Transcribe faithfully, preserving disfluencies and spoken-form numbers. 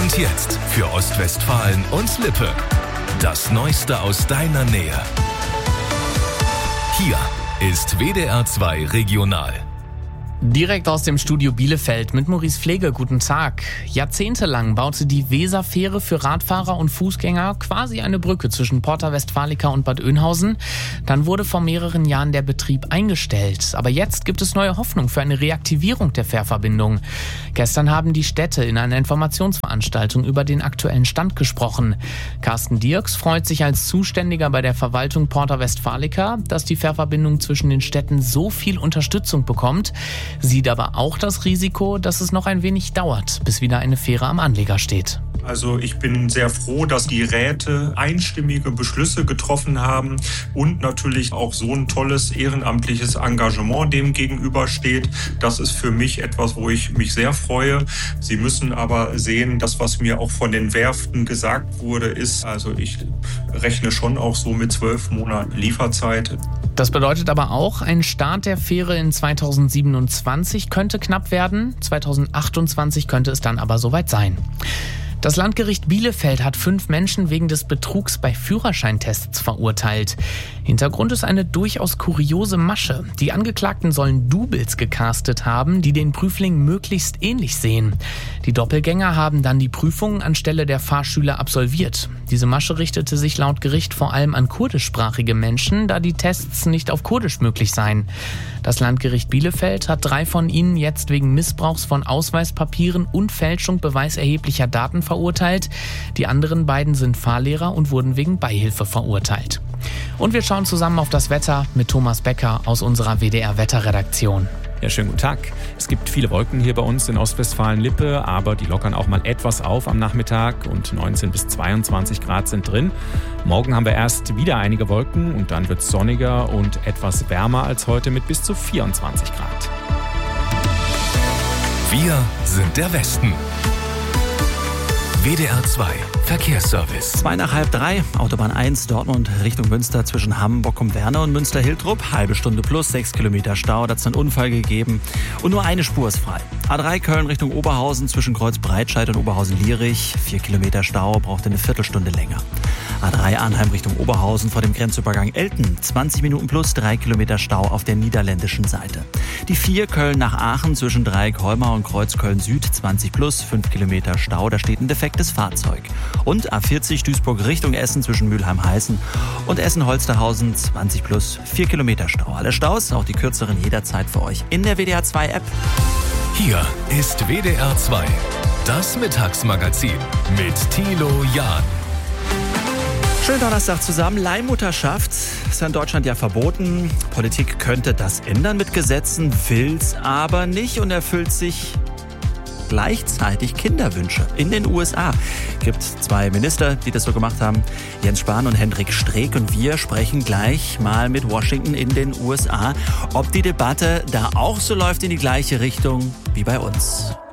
Und jetzt für Ostwestfalen und Lippe. Das Neueste aus deiner Nähe. Hier ist W D R zwei Regional. Direkt aus dem Studio Bielefeld mit Maurice Pflege. Guten Tag. Jahrzehntelang baute die Weserfähre für Radfahrer und Fußgänger quasi eine Brücke zwischen Porta Westfalica und Bad Oeynhausen. Dann wurde vor mehreren Jahren der Betrieb eingestellt. Aber jetzt gibt es neue Hoffnung für eine Reaktivierung der Fährverbindung. Gestern haben die Städte in einer Informationsveranstaltung über den aktuellen Stand gesprochen. Carsten Dirks freut sich als Zuständiger bei der Verwaltung Porta Westfalica, dass die Fährverbindung zwischen den Städten so viel Unterstützung bekommt. Sieht aber auch das Risiko, dass es noch ein wenig dauert, bis wieder eine Fähre am Anleger steht. Also ich bin sehr froh, dass die Räte einstimmige Beschlüsse getroffen haben und natürlich auch so ein tolles ehrenamtliches Engagement dem gegenübersteht. Das ist für mich etwas, wo ich mich sehr freue. Sie müssen aber sehen, das, was mir auch von den Werften gesagt wurde, ist, also ich rechne schon auch so mit zwölf Monaten Lieferzeit. Das bedeutet aber auch, ein Start der Fähre in zweitausendsiebenundzwanzig könnte knapp werden. zweitausendachtundzwanzig könnte es dann aber soweit sein. Das Landgericht Bielefeld hat fünf Menschen wegen des Betrugs bei Führerscheintests verurteilt. Hintergrund ist eine durchaus kuriose Masche. Die Angeklagten sollen Doubles gecastet haben, die den Prüfling möglichst ähnlich sehen. Die Doppelgänger haben dann die Prüfungen anstelle der Fahrschüler absolviert. Diese Masche richtete sich laut Gericht vor allem an kurdischsprachige Menschen, da die Tests nicht auf Kurdisch möglich seien. Das Landgericht Bielefeld hat drei von ihnen jetzt wegen Missbrauchs von Ausweispapieren und Fälschung beweiserheblicher Daten verurteilt. Die anderen beiden sind Fahrlehrer und wurden wegen Beihilfe verurteilt. Und wir schauen zusammen auf das Wetter mit Thomas Becker aus unserer W D R-Wetterredaktion. Ja, schönen guten Tag. Es gibt viele Wolken hier bei uns in Ostwestfalen-Lippe, aber die lockern auch mal etwas auf am Nachmittag und neunzehn bis zweiundzwanzig Grad sind drin. Morgen haben wir erst wieder einige Wolken und dann wird es sonniger und etwas wärmer als heute mit bis zu vierundzwanzig Grad. Wir sind der Westen. W D R zwei Verkehrsservice. Zwei nach halb drei, Autobahn eins, Dortmund Richtung Münster zwischen Hamburg und Werner und Münster-Hiltrup. Halbe Stunde plus, sechs Kilometer Stau, da hat es einen Unfall gegeben. Und nur eine Spur ist frei. A drei Köln Richtung Oberhausen zwischen Kreuz Breitscheid und Oberhausen-Lierich. Vier Kilometer Stau, braucht eine Viertelstunde länger. A drei Arnheim Richtung Oberhausen vor dem Grenzübergang Elten. zwanzig Minuten plus, drei Kilometer Stau auf der niederländischen Seite. Die vier Köln nach Aachen zwischen Dreieck Holmar und Kreuz Köln Süd. zwanzig plus, fünf Kilometer Stau, da steht ein defektes Fahrzeug. Und A vierzig Duisburg Richtung Essen zwischen Mülheim-Heißen und Essen-Holsterhausen. zwanzig plus, vier Kilometer Stau. Alle Staus, auch die kürzeren jederzeit für euch in der W D R zwei App. Hier ist W D R zwei, das Mittagsmagazin mit Thilo Jahn. Schönen Donnerstag zusammen. Leihmutterschaft ist in Deutschland ja verboten. Politik könnte das ändern mit Gesetzen, will's aber nicht und erfüllt sich gleichzeitig Kinderwünsche. In den U S A gibt es zwei Minister, die das so gemacht haben. Jens Spahn und Hendrik Streeck. Und wir sprechen gleich mal mit Washington in den U S A, ob die Debatte da auch so läuft in die gleiche Richtung wie bei uns.